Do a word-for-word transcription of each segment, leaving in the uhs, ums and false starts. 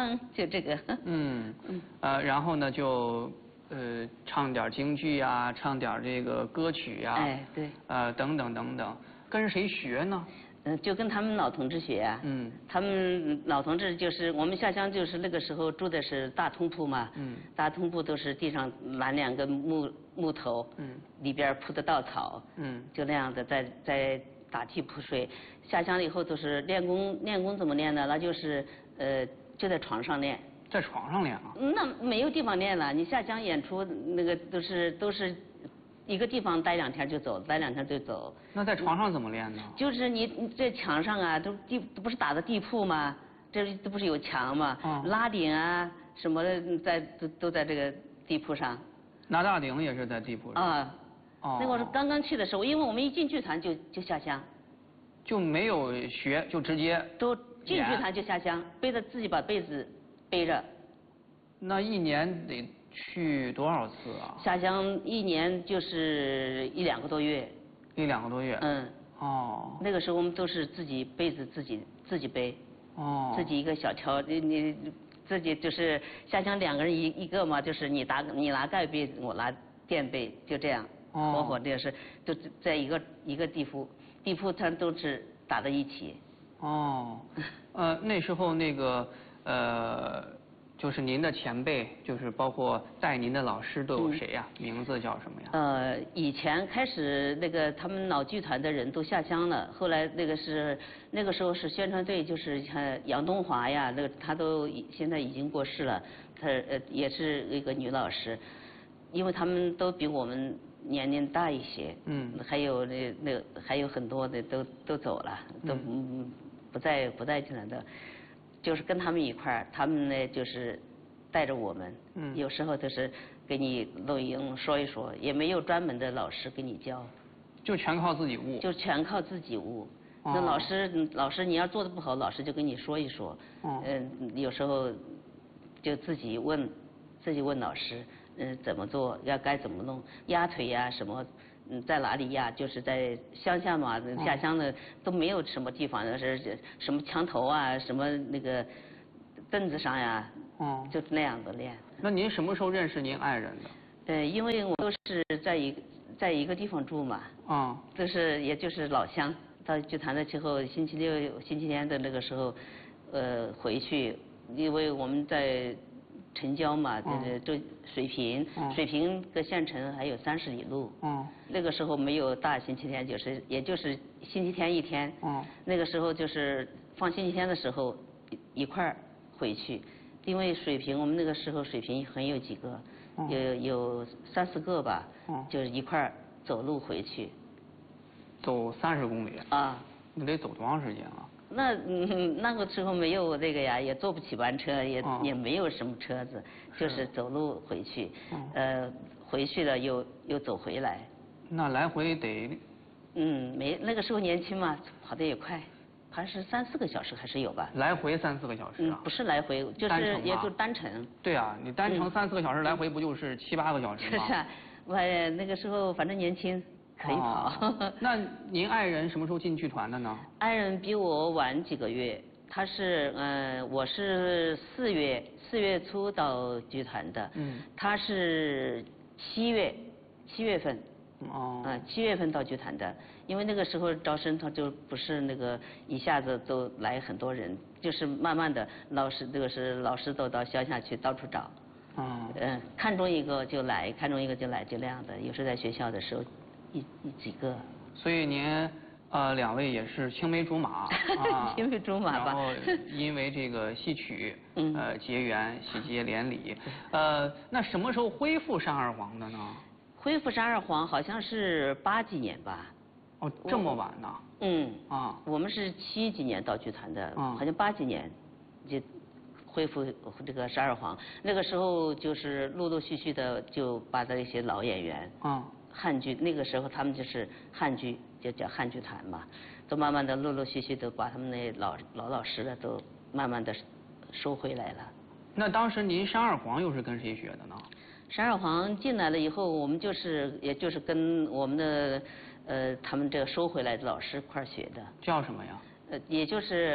唱，就这个。 嗯，呃，然后呢就呃唱点京剧啊，唱点这个歌曲呀、啊， 哎，对， 呃等等等等，跟谁学呢？ 嗯，就跟他们老同志学啊。 嗯， 他们老同志就是我们下乡，就是那个时候住的是大通铺嘛。 嗯，大通铺都是地上拦两个木木头。嗯，里边铺的稻草。嗯，就那样的在在打地铺睡。下乡了以后都是练功，练功怎么练呢？那就是呃就在床上练。 在床上练啊？ 那没有地方练了，你下乡演出那个都是都是。一个地方待两天就走，待两天就走。 那在床上怎么练呢？ 就是你你在墙上啊，都地都不是打的地铺吗？这这不是有墙吗？嗯、拉顶啊什么的，在都都在这个地铺上。 拿大顶也是在地铺上。啊。哦。 那我是刚刚去的时候，因为我们一进剧团就就下乡。 就没有学，就直接。 都进剧团就下乡，背着自己把被子背着。 那一年得去多少次啊？ 下乡一年就是一两个多月。 一两个多月。嗯。哦。 那个时候我们都是自己被子自己自己背。 哦。 自己一个小条，你你自己就是下乡两个人一一个嘛，就是你拿你拿盖被，我拿垫被，就这样。哦。合伙这是都在一个一个地铺，地铺它都是打在一起。 哦。呃，那时候那个呃。就是您的前辈，就是包括带您的老师都有谁呀、啊嗯？名字叫什么呀？ 呃，以前开始那个他们老剧团的人都下乡了，后来那个是那个时候是宣传队，就是像杨东华呀，那个他都现在已经过世了，他呃也是一个女老师，因为他们都比我们年龄大一些，嗯，还有那那还有很多的都都走了，都嗯不在不在剧团的。就是跟他们一块儿，他们呢就是带着我们，嗯，有时候都是给你录音说一说，也没有专门的老师给你教， 就全靠自己悟， 就全靠自己悟。哦、那老师老师你要做的不好，老师就跟你说一说，嗯、呃，有时候就自己问，自己问老师，嗯、呃，怎么做，要该怎么弄，压腿呀、啊、什么。嗯，在哪里压？就是在乡下嘛，下乡的都没有什么地方，是什么墙头啊，什么那个凳子上呀，哦，就是那样的练。 那您什么时候认识您爱人的？ 呃，因为我都是在一在一个地方住嘛，啊，都是也就是老乡。到剧团的之后，星期六、星期天的那个时候，呃，回去，因为我们在城郊嘛，就是就水平，嗯、水平跟县城还有三十里路。嗯。那个时候没有大星期天，就是也就是星期天一天。嗯。那个时候就是放星期天的时候一一块儿回去，因为水平我们那个时候水平很有几个，嗯、有有三四个吧。嗯。就是一块儿走路回去。 走三十公里。啊。你得走多长时间啊？ 那嗯那个时候没有那个呀，也坐不起班车，也、哦、也没有什么车子，就是走路回去，嗯、呃回去了又又走回来。 那来回得？ 嗯，没那个时候年轻嘛，跑得也快，还是三四个小时还是有吧。 来回三四个小时啊？ 嗯，不是来回，就是也就单程。 对啊，你单程三四个小时，嗯、来回不就是七八个小时吗？ 是啊，我那个时候反正年轻。可以跑。 哦、那您爱人什么时候进剧团的呢？ 爱人比我晚几个月，他是嗯、呃，我是四月四月初到剧团的，嗯，他是七月七月份，哦，嗯、呃，七月份到剧团的，因为那个时候招生他就不是那个一下子都来很多人，就是慢慢的老师这个是老师都到乡下去到处找，嗯，嗯，看中一个就来，看中一个就来，就那样的，有时候在学校的时候。一一几个， 所以您呃两位也是青梅竹马，啊、 青梅竹马吧。 然后因为这个戏曲，嗯、呃结缘，喜结连理。呃，那什么时候恢复上二黄的呢？ 恢复上二黄好像是八几年吧。 哦，这么晚呢？ 嗯。啊。我们是七几年到剧团的，嗯、好像八几年就恢复这个十二黄。那个时候就是陆陆续续的就把这些老演员。嗯。汉剧那个时候他们就是汉剧，就叫汉剧团嘛，都慢慢的陆陆续续的把他们那老老老师的都慢慢的收回来了。 那当时您上二黄又是跟谁学的呢？ 上二黄进来了以后，我们就是也就是跟我们的呃他们这个收回来的老师一块学的。 叫什么呀？ 呃，也就是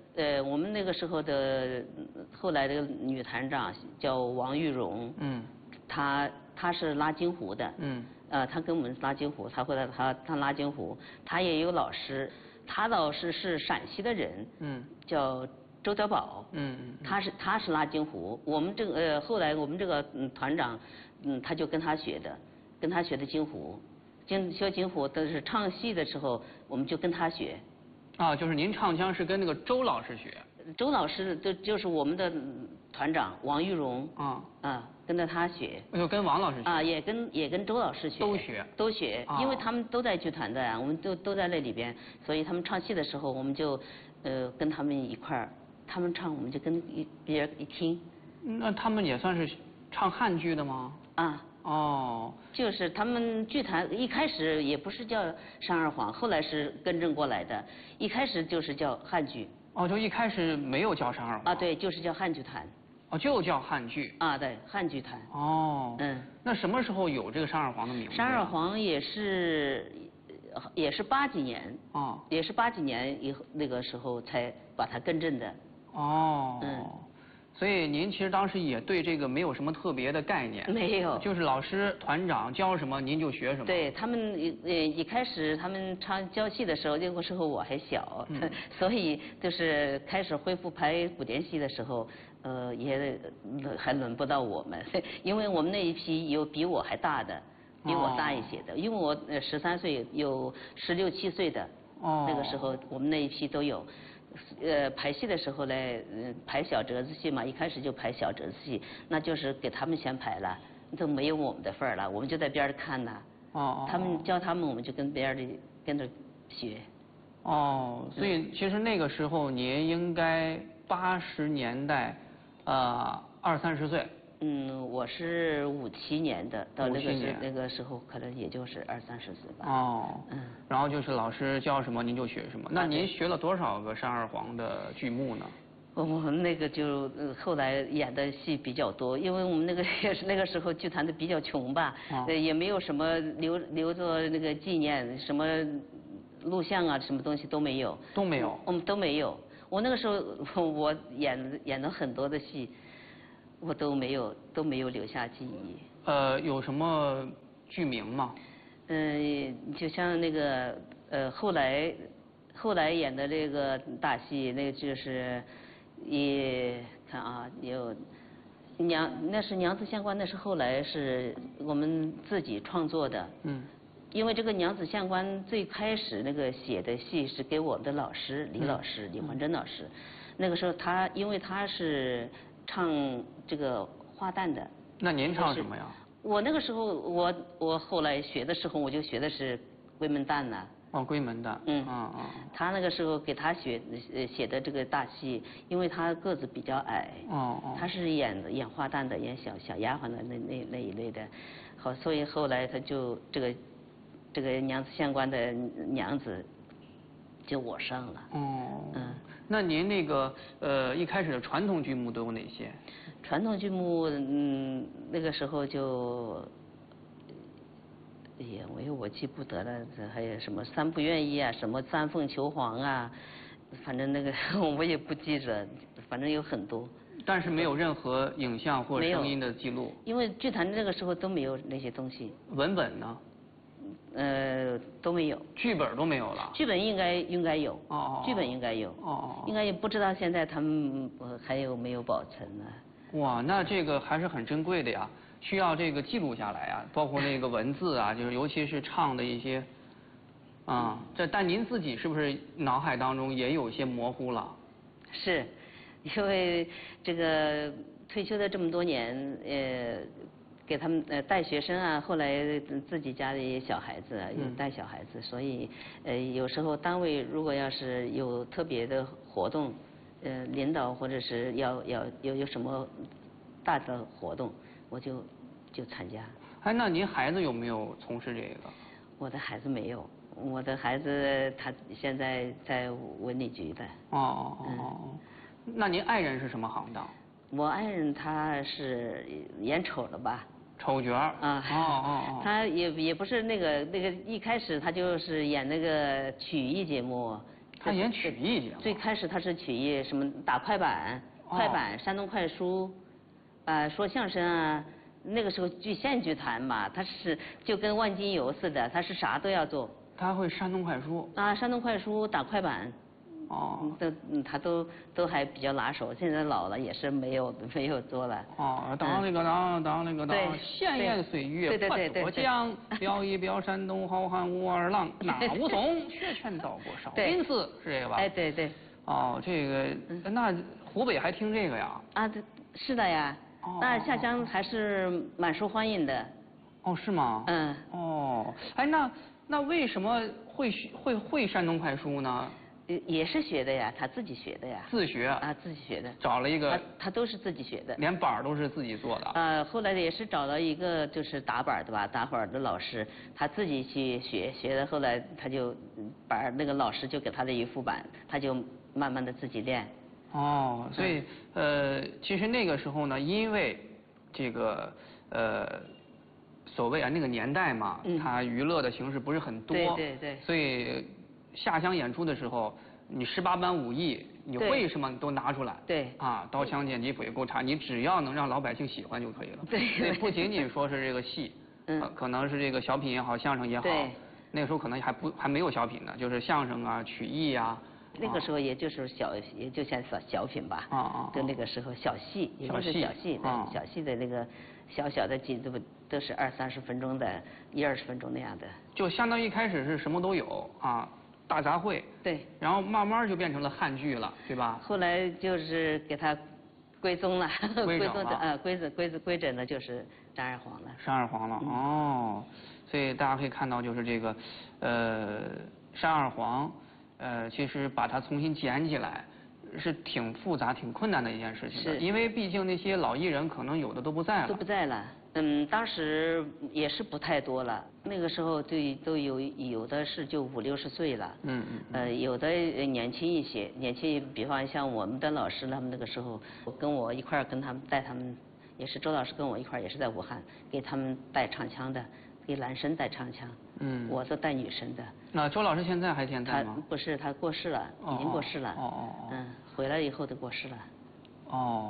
呃，我们那个时候的后来的女团长叫王玉荣，嗯，她她是拉京胡的，嗯，呃，她跟我们拉京胡，她后来她她拉京胡，她也有老师，她老师是陕西的人，嗯，叫周德宝，嗯嗯，他是他是拉京胡，我们这个呃后来我们这个嗯团长，嗯，他就跟他学的，跟他学的京胡，京学京胡都是唱戏的时候，我们就跟他学。 啊，就是您唱腔是跟那个周老师学？ 周老师就就是我们的团长王玉荣。啊。啊，跟着他学。 就跟王老师学。 啊，也跟也跟周老师学。 都学。 都学，因为他们都在剧团的呀，我们都都在那里边，所以他们唱戏的时候，我们就呃跟他们一块儿，他们唱我们就跟一别人一听。 那他们也算是唱汉剧的吗？ 啊。哦，就是他们剧团一开始也不是叫山二黄，后来是更正过来的。一开始就是叫汉剧。 哦，就一开始没有叫山二黄。 啊，对，就是叫汉剧团。 哦，就叫汉剧。 啊，对，汉剧团。 哦。嗯。那什么时候有这个山二黄的名字？ 山二黄也是也是八几年。哦。也是八几年以后那个时候才把它更正的。 哦。嗯。所以您其实当时也对这个没有什么特别的概念， 没有， 就是老师团长教什么您就学什么。 对他们呃一开始他们唱教戏的时候，那个时候我还小，嗯、所以就是开始恢复排古典戏的时候，呃也还轮不到我们，因为我们那一批有比我还大的，比我大一些的，哦、因为我呃十三岁有十六七岁的，哦、那个时候我们那一批都有。呃，排戏的时候呢，嗯，排小折子戏嘛，一开始就排小折子戏，那就是给他们先排了，都没有我们的份儿了，我们就在边儿看呐。哦。他们教他们，我们就跟边儿里跟着学。 哦，所以其实那个时候您应该八十年代，呃，二三十岁。 嗯，我是五七年的，到那个时那个时候可能也就是二三十岁吧。 哦，嗯，然后就是老师教什么您就学什么。那您学了多少个山二黄的剧目呢？ 我们那个就后来演的戏比较多，因为我们那个也是那个时候剧团的比较穷吧，哦、也没有什么留留着那个纪念，什么录像啊，什么东西都没有。 都没有。 我们都没有。我那个时候我演演了很多的戏。我都没有都没有留下记忆。 呃，有什么剧名吗？ 嗯，就像那个呃，后来后来演的这个大戏，那个就是也看啊，有娘，那是娘子相关，那是后来是我们自己创作的。嗯。因为这个娘子相关最开始那个写的戏是给我们的老师李老师、嗯、李焕珍老师，那个时候他因为他是。唱这个花旦的。 那您唱什么呀？ 我那个时候，我我后来学的时候，我就学的是闺门旦呢。 哦，闺门旦。嗯。啊啊。 他那个时候给他学呃写的这个大戏，因为他个子比较矮。哦哦。他是演的演花旦的，演小小丫鬟的那那那一类的，好，所以后来他就这个这个娘子相关的娘子就我上了。哦。嗯。 那您那个呃一开始的传统剧目都有哪些？ 传统剧目嗯那个时候就，哎呀，我我记不得了，这还有什么三不愿意啊，什么三凤求凰啊，反正那个我也不记着，反正有很多。 但是没有任何影像或声音的记录。 因为剧团那个时候都没有那些东西。 文本呢？ 呃，都没有， 剧本都没有了。 剧本应该应该有，哦，剧本应该有，哦，应该也不知道现在他们还有没有保存呢。 哇，那这个还是很珍贵的呀，需要这个记录下来啊，包括那个文字啊，就是尤其是唱的一些，啊，这但您自己是不是脑海当中也有些模糊了？ 是，因为这个退休的这么多年，呃。给他们呃带学生啊，后来自己家里小孩子也带小孩子，嗯、所以呃有时候单位如果要是有特别的活动，呃领导或者是要要有有什么大的活动，我就就参加。 哎，那您孩子有没有从事这个？ 我的孩子没有，我的孩子他现在在文旅局的。 哦哦哦哦。嗯、那您爱人是什么行当？ 我爱人他是演丑的吧。 丑角啊，哦哦哦，他也也不是那个那个一开始他就是演那个曲艺节目， 他演曲艺节目。 最开始他是曲艺，什么打快板、快板、山东快书，啊，说相声啊。那个时候剧县剧团嘛，他是就跟万金油似的，他是啥都要做。 他会山东快书。 啊，山东快书打快板。哦。都他都都还比较拿手，现在老了也是没有没有做了。 哦，当那个当当那个当，闲言碎语破多讲，表一表山东好汉武二郎，那武松学拳到过少林寺，是这个吧？ 哎，对对。 哦，这个那湖北还听这个呀？ 啊，是的呀。那下乡还是蛮受欢迎的。 哦，是吗？嗯。哦，哎，那那为什么会会会山东快书呢？ 也是学的呀，他自己学的呀。 自学。 啊，自己学的。 找了一个。 他他都是自己学的。 连板儿都是自己做的。 呃，后来也是找到一个就是打板的吧，打板的老师，他自己去学学的，后来他就板那个老师就给他的一副板，他就慢慢的自己练。 哦，所以呃，其实那个时候呢，因为这个呃，所谓啊那个年代嘛， 嗯、 它娱乐的形式不是很多， 对对对， 所以下乡演出的时候，你十八般武艺，你会什么你都拿出来， 对， 啊，刀枪剑戟斧钺钩叉，你只要能让老百姓喜欢就可以了， 对， 所以不仅仅说是这个戏，嗯、呃，可能是这个小品也好，相声也好， 对， 那个时候可能还不还没有小品呢，就是相声啊、曲艺啊。 那个时候也就是小，也就像小小品吧，啊啊，就那个时候小戏，也就是小戏，对，小戏的那个小小的几都都是二三十分钟的，一二十分钟那样的。 就相当于一开始是什么都有啊，大杂烩。 对。 然后慢慢就变成了汉剧了，对吧？ 后来就是给它归宗了， 归宗的呃归子归子归整的就是张二黄了。 张二黄了，嗯、哦，所以大家可以看到就是这个，呃，山二黄。呃，其实把它重新捡起来是挺复杂、挺困难的一件事情的，因为毕竟那些老艺人可能有的都不在了。 都不在了，嗯，当时也是不太多了。那个时候对都有有的是就五六十岁了，嗯嗯，呃，有的年轻一些，年轻，比方像我们的老师，他们那个时候跟我一块儿跟他们带他们，也是周老师跟我一块儿也是在武汉给他们带唱腔的。给男生带唱腔，嗯，我都带女生的。 那周老师现在还健在吗？ 他不是，他过世了，已经过世了。哦哦哦。嗯，回来以后就过世了。哦。